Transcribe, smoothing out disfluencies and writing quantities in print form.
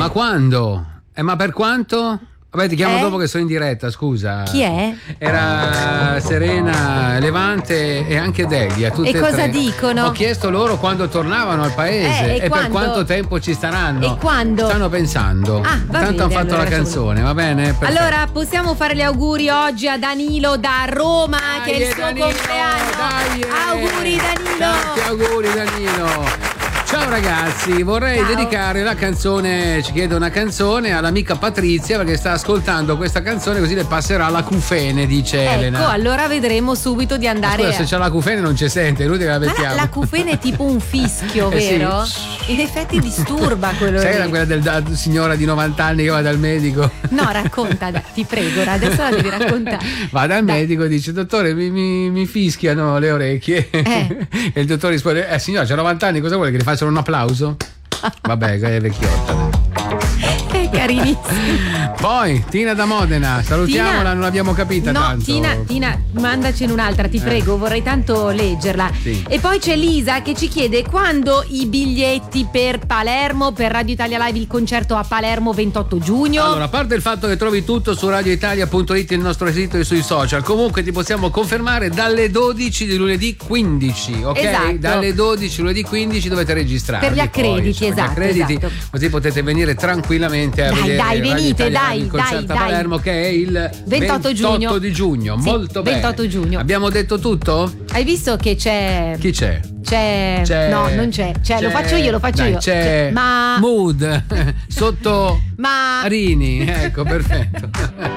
Ma quando? Ma per quanto? Vabbè, ti chiamo dopo che sono in diretta, scusa. Chi è? Era Serena, Levante e anche Delia. Tutte E cosa tre. dicono? Ho chiesto loro quando tornavano al paese e per quando? quanto tempo ci staranno. E quando? Stanno pensando. Ah, va Tanto bene, hanno fatto allora la canzone, va bene? Perfetto. Allora, possiamo fare gli auguri oggi a Danilo da Roma, che è il suo Danilo, compleanno. dai, Auguri Danilo. Tanti auguri Danilo. Ciao ragazzi, vorrei dedicare la canzone, ci chiede una canzone all'amica Patrizia perché sta ascoltando questa canzone, così le passerà l'acufene, dice Elena. Ecco, allora vedremo subito di andare. Scusa, se c'è l'acufene non ci sente, è inutile che la Ma mettiamo. l'acufene è tipo un fischio, Sì. vero? In effetti disturba quello Sai lì. quella del signora di 90 anni che va dal medico? No, racconta, ti prego, adesso la devi raccontare. Va dal medico e dice: dottore, mi fischiano le orecchie. E il dottore risponde: signora, c'ha 90 anni, cosa vuole che le facciano un applauso? Vabbè, è vecchiotta. È carinissimo. Poi Tina da Modena, salutiamola, Tina, non l'abbiamo capita no, tanto. Tina, mandacene un'altra, ti prego, vorrei tanto leggerla. Sì. E poi c'è Lisa che ci chiede quando i biglietti per Palermo, per Radio Italia Live, il concerto a Palermo 28 giugno. Allora, a parte il fatto che trovi tutto su radioitalia.it, il nostro sito e sui social, comunque ti possiamo confermare dalle 12 di lunedì 15, ok? Esatto. Dalle 12 lunedì 15 dovete registrarvi. Per gli accrediti, poi, esatto, per gli accrediti, esatto. così potete venire tranquillamente a vedere dai, Radio venite, Italia, dai, il concerto a dai. Palermo che è il 28 giugno. di giugno. Sì, Molto bene. 28 giugno. Abbiamo detto tutto? Hai visto che c'è. Chi c'è? C'è. No, non c'è. Lo faccio io, Dai, io. C'è Ma. Mood sotto Ma. Rini, ecco, perfetto.